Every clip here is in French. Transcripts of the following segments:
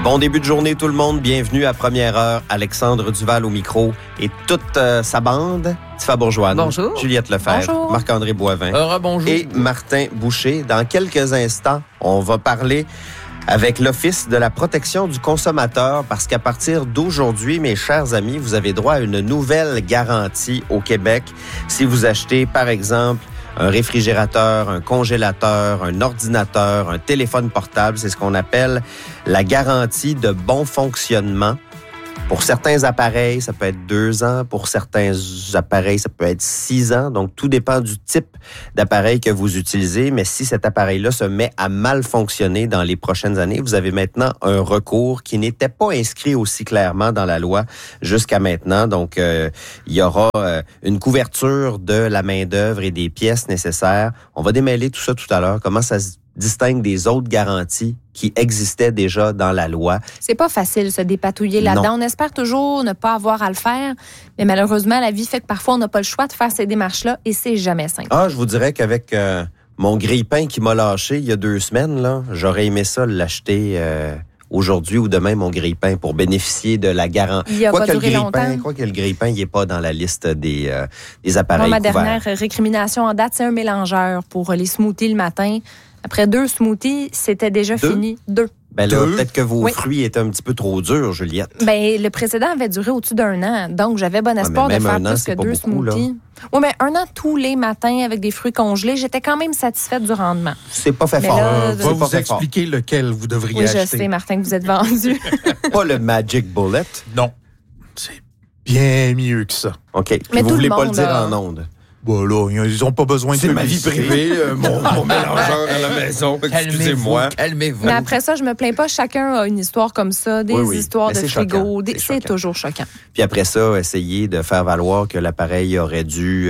Bon début de journée tout le monde, bienvenue à Première Heure. Alexandre Duval au micro et toute sa bande. Tifa Bourgeoine, bonjour. Juliette Lefebvre, bonjour. Marc-André Boivin bonjour. et Martin Boucher. Dans quelques instants, on va parler avec l'Office de la protection du consommateur parce qu'à partir d'aujourd'hui, mes chers amis, vous avez droit à une nouvelle garantie au Québec. Si vous achetez, par exemple, un réfrigérateur, un congélateur, un ordinateur, un téléphone portable, c'est ce qu'on appelle la garantie de bon fonctionnement. Pour certains appareils, ça peut être 2 ans. Pour certains appareils, ça peut être 6 ans. Donc, tout dépend du type d'appareil que vous utilisez. Mais si cet appareil-là se met à mal fonctionner dans les prochaines années, vous avez maintenant un recours qui n'était pas inscrit aussi clairement dans la loi jusqu'à maintenant. Donc, il y aura une couverture de la main-d'œuvre et des pièces nécessaires. On va démêler tout ça tout à l'heure. Comment ça se distingue des autres garanties qui existaient déjà dans la loi. C'est pas facile de se dépatouiller là-dedans. On espère toujours ne pas avoir à le faire, mais malheureusement, la vie fait que parfois, on n'a pas le choix de faire ces démarches-là et c'est jamais simple. Ah, je vous dirais qu'avec mon grille-pain qui m'a lâché il y a 2 semaines, là, j'aurais aimé ça l'acheter aujourd'hui ou demain, mon grille-pain, pour bénéficier de la garantie. Il a pas duré longtemps. Quoi que le grille-pain, il n'est pas dans la liste des appareils Moi, ma couverts. dernière récrimination en date, c'est un mélangeur pour les smoothies le matin. Après 2 smoothies, c'était déjà fini. 2. Ben là, peut-être que vos fruits étaient un petit peu trop durs, Juliette. Ben, le précédent avait duré au-dessus d'1 an. Donc, j'avais bon espoir de faire plus que 2 smoothies. Oui, mais 1 an tous les matins avec des fruits congelés, j'étais quand même satisfaite du rendement. C'est pas fait mais fort. Là, va vous expliquer lequel vous devriez acheter. Oui, je sais, Martin, que vous êtes vendu. Pas le Magic Bullet. Non. C'est bien mieux que ça. OK. Puis mais vous voulez pas le dire là... en ondes. Bon, là, ils n'ont pas besoin de... C'est ma vie privée, mon mélangeur à la maison. Excusez-moi. Calmez-vous. Mais après ça, je me plains pas. Chacun a une histoire comme ça, des histoires de frigo. C'est toujours choquant. Puis après ça, essayer de faire valoir que l'appareil aurait dû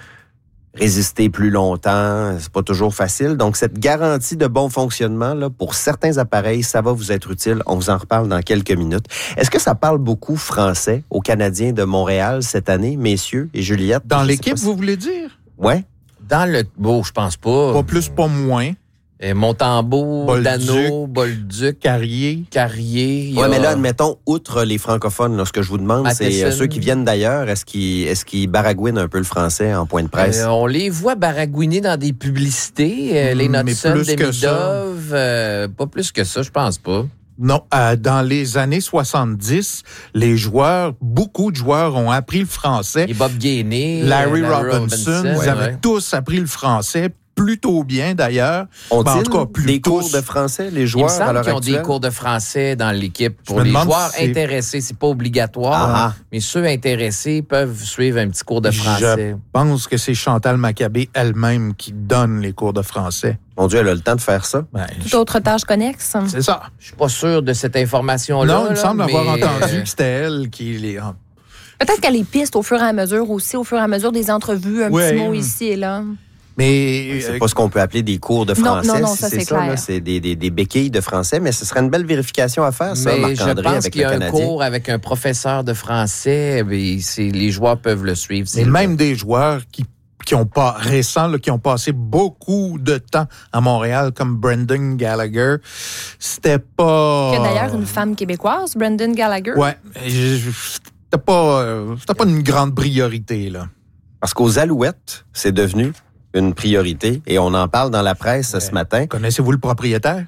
résister plus longtemps. C'est pas toujours facile. Donc, cette garantie de bon fonctionnement, là, pour certains appareils, ça va vous être utile. On vous en reparle dans quelques minutes. Est-ce que ça parle beaucoup français aux Canadiens de Montréal cette année, messieurs et Juliette? Dans l'équipe, vous voulez dire? Ouais. Dans le... Bon, je pense pas. Pas plus, pas moins. Montembeau, Dano, Bolduc, Carrier. Oui, mais là, admettons, outre les francophones, là, ce que je vous demande, c'est ceux qui viennent d'ailleurs, est-ce qu'ils baragouinent un peu le français en point de presse? On les voit baragouiner dans des publicités, les Notson, Demidov, pas plus que ça, je pense pas. Non, dans les années 70, beaucoup de joueurs ont appris le français. Et Bob Gainey, Larry Robinson, ils avaient tous appris le français. Plutôt bien, d'ailleurs. Ont-ils des cours de français, les joueurs, à l'heure actuelle? Il me semble qu'ils ont des cours de français dans l'équipe. Pour les joueurs intéressés, c'est pas obligatoire, mais ceux intéressés peuvent suivre un petit cours de français. Je pense que c'est Chantal Maccabé elle-même qui donne les cours de français. Mon Dieu, elle a le temps de faire ça. Toute autre tâche connexe. C'est ça. Je suis pas sûr de cette information-là. Non, il me semble avoir entendu que c'était elle qui les... Peut-être qu'elle les piste au fur et à mesure aussi, au fur et à mesure des entrevues, un petit mot ici et là. Mais c'est pas ce qu'on peut appeler des cours de français. Non, ça, c'est clair. Là, c'est des béquilles de français, mais ce serait une belle vérification à faire, ça, Marc-André, avec le Canadien. Je pense qu'il y a un cours avec un professeur de français, les joueurs peuvent le suivre. Mais même des joueurs qui ont pas récents, qui ont passé beaucoup de temps à Montréal, comme Brendan Gallagher, c'était pas... Il y a d'ailleurs une femme québécoise, Brendan Gallagher. Ouais, c'était pas une grande priorité, là. Parce qu'aux Alouettes, c'est devenu une priorité, et on en parle dans la presse ce matin. Connaissez-vous le propriétaire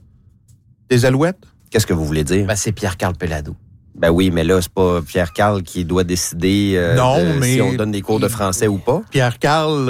des Alouettes? Qu'est-ce que vous voulez dire? C'est Pierre-Carl Pelado. Ben oui, mais là, c'est pas Pierre-Carl qui doit décider si on donne des cours de français ou pas. Pierre-Carl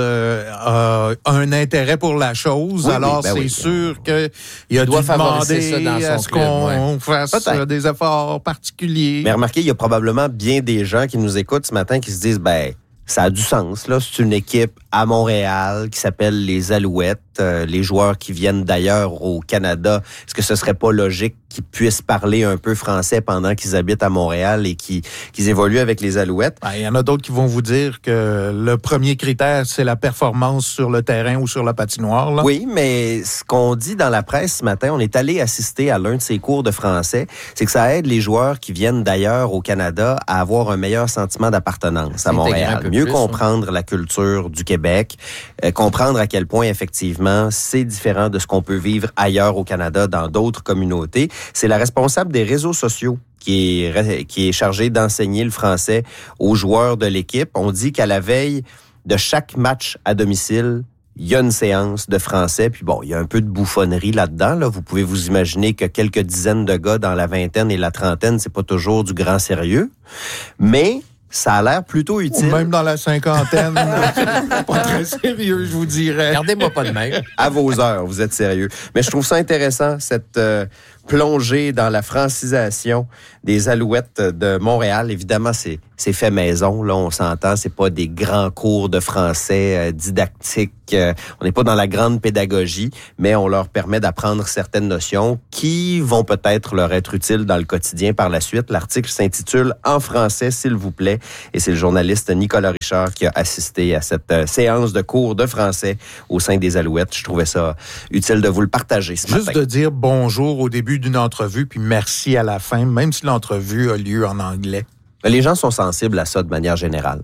a un intérêt pour la chose, c'est sûr qu'il a dû demander à ce qu'on fasse des efforts particuliers. Mais remarquez, il y a probablement bien des gens qui nous écoutent ce matin qui se disent, ça a du sens, là. C'est une équipe à Montréal qui s'appelle les Alouettes. Les joueurs qui viennent d'ailleurs au Canada, est-ce que ce serait pas logique qu'ils puissent parler un peu français pendant qu'ils habitent à Montréal et qu'ils évoluent avec les Alouettes? Il y en a d'autres qui vont vous dire que le premier critère, c'est la performance sur le terrain ou sur la patinoire, là. Oui, mais ce qu'on dit dans la presse ce matin, on est allé assister à l'un de ces cours de français, c'est que ça aide les joueurs qui viennent d'ailleurs au Canada à avoir un meilleur sentiment d'appartenance à Montréal. Mieux comprendre la culture du Québec, comprendre à quel point, effectivement, effectivement, c'est différent de ce qu'on peut vivre ailleurs au Canada, dans d'autres communautés. C'est la responsable des réseaux sociaux qui est chargée d'enseigner le français aux joueurs de l'équipe. On dit qu'à la veille de chaque match à domicile, il y a une séance de français, puis bon, il y a un peu de bouffonnerie là-dedans. Là. Vous pouvez vous imaginer que quelques dizaines de gars dans la vingtaine et la trentaine, c'est pas toujours du grand sérieux, mais ça a l'air plutôt utile. Ou même dans la cinquantaine, pas très sérieux, je vous dirais. Gardez-moi pas de même. À vos heures, vous êtes sérieux. Mais je trouve ça intéressant, cette plongée dans la francisation des Alouettes de Montréal. Évidemment, c'est fait maison, là, on s'entend. C'est pas des grands cours de français didactiques. On n'est pas dans la grande pédagogie, mais on leur permet d'apprendre certaines notions qui vont peut-être leur être utiles dans le quotidien par la suite. L'article s'intitule « En français, s'il vous plaît » et c'est le journaliste Nicolas Richard qui a assisté à cette séance de cours de français au sein des Alouettes. Je trouvais ça utile de vous le partager ce matin. Juste de dire bonjour au début d'une entrevue, puis merci à la fin, même si l'entrevue a lieu en anglais. Les gens sont sensibles à ça de manière générale.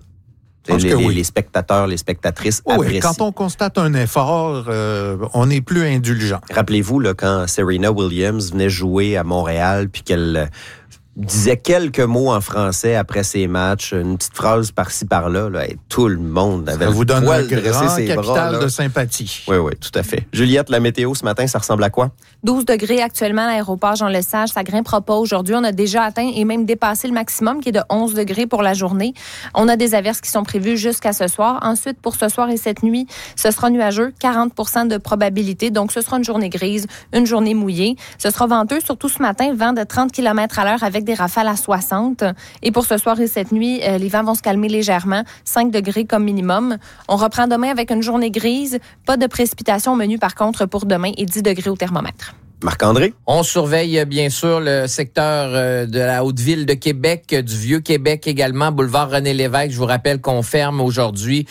Les spectateurs, les spectatrices apprécient. Quand on constate un effort, on est plus indulgent. Rappelez-vous, là, quand Serena Williams venait jouer à Montréal, puis qu'elle disait quelques mots en français après ses matchs, une petite phrase par-ci, par-là, là, et tout le monde avait le poil dressé ses bras. Ça vous donne un grand capital de sympathie. Oui, tout à fait. Juliette, la météo ce matin, ça ressemble à quoi? 12 degrés actuellement à l'aéroport Jean-Lesage. Ça grimpera pas aujourd'hui. On a déjà atteint et même dépassé le maximum qui est de 11 degrés pour la journée. On a des averses qui sont prévues jusqu'à ce soir. Ensuite, pour ce soir et cette nuit, ce sera nuageux, 40% de probabilité. Donc, ce sera une journée grise, une journée mouillée. Ce sera venteux, surtout ce matin, vent de 30 km/h avec des rafales à 60. Et pour ce soir et cette nuit, les vents vont se calmer légèrement, 5 degrés comme minimum. On reprend demain avec une journée grise. Pas de précipitations au menu, par contre, pour demain et 10 degrés au thermomètre. Marc-André? On surveille bien sûr le secteur de la Haute-Ville de Québec, du Vieux-Québec également, boulevard René-Lévesque. Je vous rappelle qu'on ferme aujourd'hui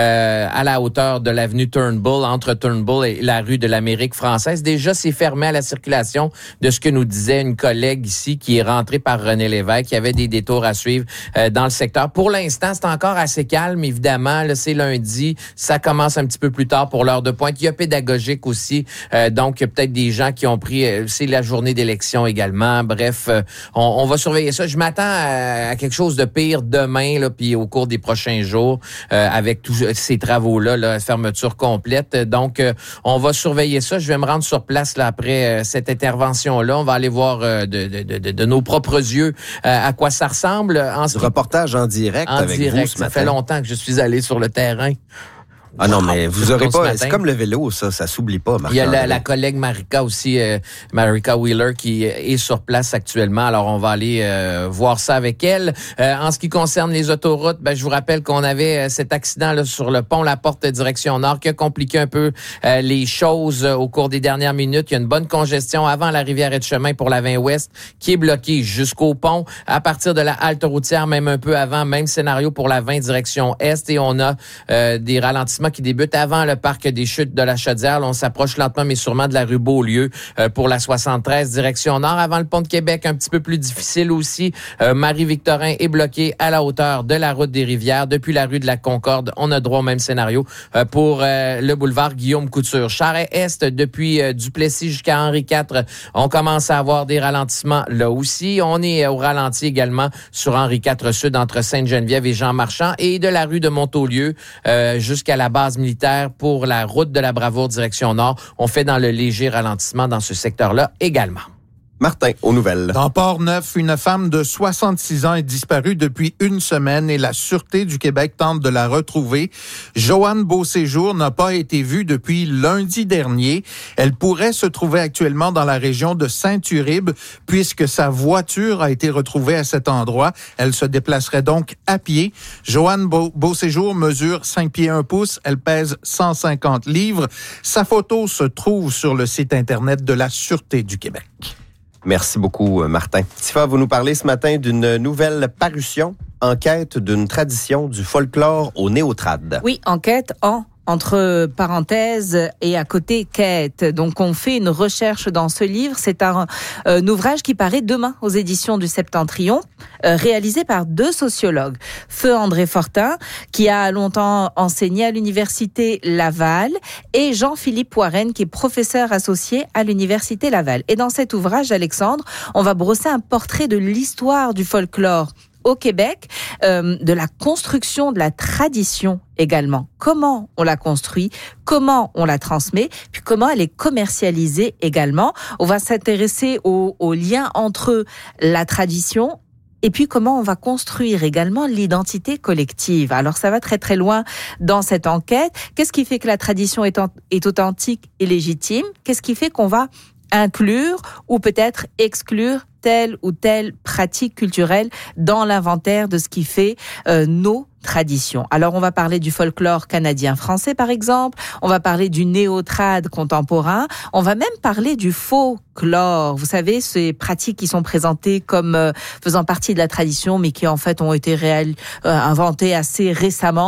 à la hauteur de l'avenue Turnbull, entre Turnbull et la rue de l'Amérique française. Déjà, c'est fermé à la circulation de ce que nous disait une collègue ici qui est rentrée par René-Lévesque. Il y avait des détours à suivre dans le secteur. Pour l'instant, c'est encore assez calme, évidemment. Là, c'est lundi. Ça commence un petit peu plus tard pour l'heure de pointe. Il y a pédagogique aussi. Donc, il y a peut-être des gens qui ont c'est la journée d'élection également. Bref, on va surveiller ça. Je m'attends à quelque chose de pire demain, là, puis au cours des prochains jours, avec tous ces travaux-là, la fermeture complète. Donc, on va surveiller ça. Je vais me rendre sur place là après cette intervention-là. On va aller voir de nos propres yeux à quoi ça ressemble. Reportage en direct avec vous ce matin. Ça fait longtemps que je suis allé sur le terrain. Ah non, mais vous aurez pas... C'est comme le vélo, ça s'oublie pas, Marc. Il y a la collègue Marika aussi, Marika Wheeler, qui est sur place actuellement. Alors, on va aller voir ça avec elle. En ce qui concerne les autoroutes, je vous rappelle qu'on avait cet accident là sur le pont La Porte direction Nord qui a compliqué un peu les choses au cours des dernières minutes. Il y a une bonne congestion avant la Rivière-et-Chemin pour la 20 Ouest qui est bloquée jusqu'au pont. À partir de la halte routière, même un peu avant, même scénario pour la 20 direction Est. Et on a des ralentissements qui débute avant le parc des Chutes de la Chaudière. Là, on s'approche lentement mais sûrement de la rue Beaulieu pour la 73 direction Nord. Avant le pont de Québec, un petit peu plus difficile aussi. Marie-Victorin est bloquée à la hauteur de la route des Rivières. Depuis la rue de la Concorde, on a droit au même scénario pour le boulevard Guillaume-Couture. Charest-Est, depuis Duplessis jusqu'à Henri IV, on commence à avoir des ralentissements là aussi. On est au ralenti également sur Henri IV Sud entre Sainte-Geneviève et Jean-Marchand et de la rue de Montaulieu jusqu'à la base militaire pour la route de la Bravoure direction Nord. On fait dans le léger ralentissement dans ce secteur-là également. Martin, aux nouvelles. Dans Port-Neuf, une femme de 66 ans est disparue depuis une semaine et la Sûreté du Québec tente de la retrouver. Joanne Beauséjour n'a pas été vue depuis lundi dernier. Elle pourrait se trouver actuellement dans la région de Saint-Uribe puisque sa voiture a été retrouvée à cet endroit. Elle se déplacerait donc à pied. Joanne Beauséjour mesure 5 pieds 1 pouce. Elle pèse 150 livres. Sa photo se trouve sur le site Internet de la Sûreté du Québec. Merci beaucoup, Martin. Tifa, vous nous parlez ce matin d'une nouvelle parution, Enquête d'une tradition du folklore au néotrad. Oui, enquête en entre parenthèses et à côté quête. Donc on fait une recherche dans ce livre. C'est un ouvrage qui paraît demain aux éditions du Septentrion, réalisé par 2 sociologues. Feu André Fortin, qui a longtemps enseigné à l'université Laval, et Jean-Philippe Warren, qui est professeur associé à l'université Laval. Et dans cet ouvrage, Alexandre, on va brosser un portrait de l'histoire du folklore au Québec, de la construction de la tradition également. Comment on la construit, comment on la transmet, puis comment elle est commercialisée également. On va s'intéresser au lien entre la tradition et puis comment on va construire également l'identité collective. Alors ça va très très loin dans cette enquête. Qu'est-ce qui fait que la tradition est authentique et légitime? Qu'est-ce qui fait qu'on va inclure ou peut-être exclure telle ou telle pratique culturelle dans l'inventaire de ce qui fait nos traditions. Alors, on va parler du folklore canadien-français, par exemple. On va parler du néo-trad contemporain. On va même parler du folklore. Vous savez, ces pratiques qui sont présentées comme faisant partie de la tradition, mais qui en fait ont été inventées assez récemment.